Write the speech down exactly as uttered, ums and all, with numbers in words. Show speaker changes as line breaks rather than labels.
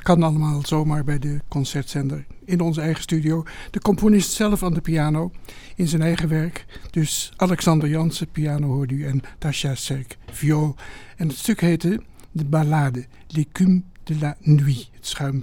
kan allemaal zomaar bij de concertzender in onze eigen studio. De componist zelf aan de piano in zijn eigen werk. Dus Alexander Jansen, piano hoorde u, en Tasha Serk, viool. En het stuk heette de ballade L'écume de la nuit, het schuim